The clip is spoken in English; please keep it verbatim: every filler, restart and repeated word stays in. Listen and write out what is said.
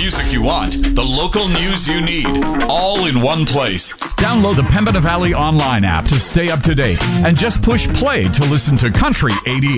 music you want, the local news you need, all in one place. Download the Pembina Valley Online app to stay up to date and just push play to listen to Country eighty-eight.